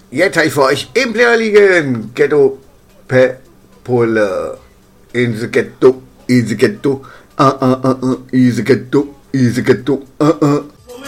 Jetzt habe ich für euch im Player liegen. Ghetto Pole. In the ghetto, easy ghetto. Easy ghetto, easy ghetto.